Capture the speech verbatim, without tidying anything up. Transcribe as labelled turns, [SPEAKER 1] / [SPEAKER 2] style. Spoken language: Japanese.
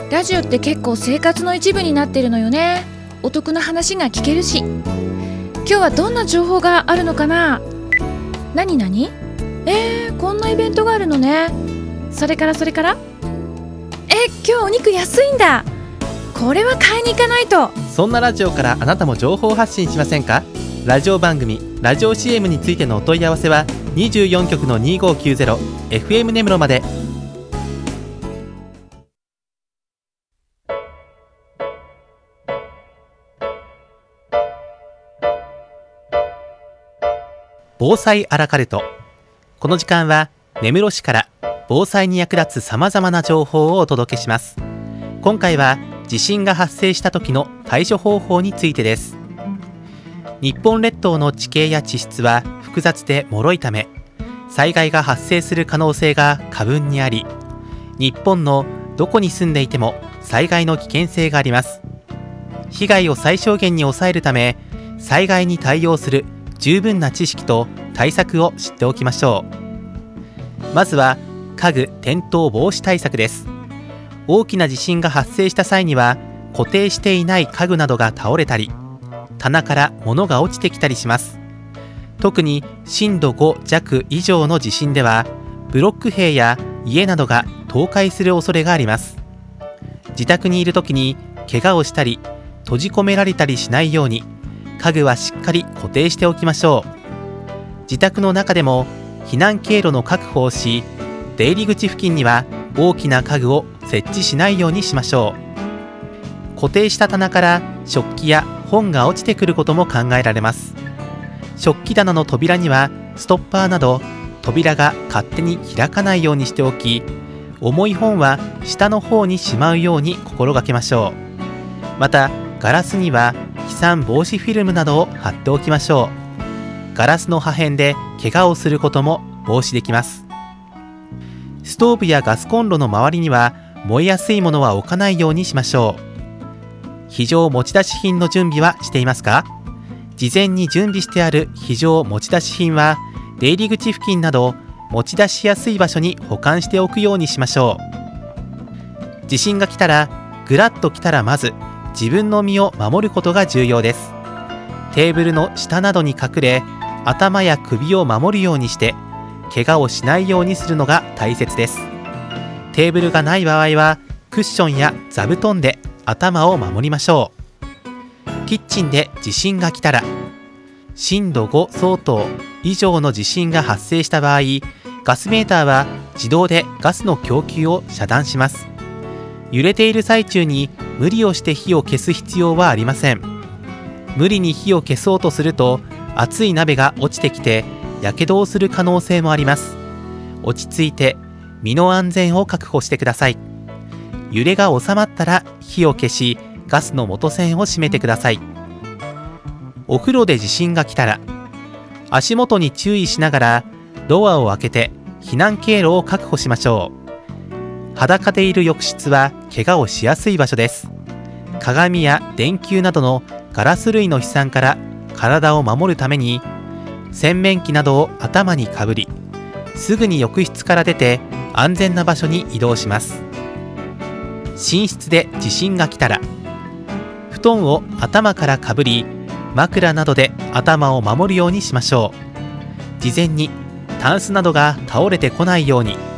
[SPEAKER 1] ラジオって結構生活の一部になってるのよね。お得な話が聞けるし。今日はどんな情報があるのかな。何何えー、こんなイベントがあるのね。それからそれからえ、今日お肉安いんだ。これは買いに行かないと。
[SPEAKER 2] そんなラジオからあなたも情報発信しませんか？ラジオ番組、ラジオ シーエム についてのお問い合わせはにじゅうよん局のにごきゅうゼロ エフエム 根室まで。防災アラカルト。この時間は根室市から防災に役立つさまざまな情報をお届けします。今回は地震が発生した時の対処方法についてです。日本列島の地形や地質は複雑で脆いため、災害が発生する可能性が過分にあり、日本のどこに住んでいても災害の危険性があります。被害を最小限に抑えるため、災害に対応する十分な知識と対策を知っておきましょう。まずは家具転倒防止対策です。大きな地震が発生した際には、固定していない家具などが倒れたり、棚から物が落ちてきたりします。特に震度ご弱以上の地震では、ブロック塀や家などが倒壊する恐れがあります。自宅にいるときに怪我をしたり閉じ込められたりしないように、家具はしっかり固定しておきましょう。自宅の中でも避難経路の確保をし、出入り口付近には大きな家具を設置しないようにしましょう。固定した棚から食器や本が落ちてくることも考えられます。食器棚の扉にはストッパーなど扉が勝手に開かないようにしておき、重い本は下の方にしまうように心がけましょう。またガラスには飛散防止フィルムなどを貼っておきましょう。ガラスの破片で怪我をすることも防止できます。ストーブやガスコンロの周りには燃えやすいものは置かないようにしましょう。非常持ち出し品の準備はしていますか？事前に準備してある非常持ち出し品は出入り口付近など持ち出しやすい場所に保管しておくようにしましょう。地震が来たら、ぐらっと来たらまず自分の身を守ることが重要です。テーブルの下などに隠れ、頭や首を守るようにして怪我をしないようにするのが大切です。テーブルがない場合はクッションや座布団で頭を守りましょう。キッチンで地震が来たら、震度ご相当以上の地震が発生した場合、ガスメーターは自動でガスの供給を遮断します。揺れている最中に無理をして火を消す必要はありません。無理に火を消そうとすると、熱い鍋が落ちてきてやけどをする可能性もあります。落ち着いて身の安全を確保してください。揺れが収まったら火を消し、ガスの元栓を閉めてください。お風呂で地震が来たら、足元に注意しながらドアを開けて避難経路を確保しましょう。裸でいる浴室は怪我をしやすい場所です。鏡や電球などのガラス類の飛散から体を守るために、洗面器などを頭にかぶり、すぐに浴室から出て安全な場所に移動します。寝室で地震が来たら、布団を頭からかぶり、枕などで頭を守るようにしましょう。事前にタンスなどが倒れてこないように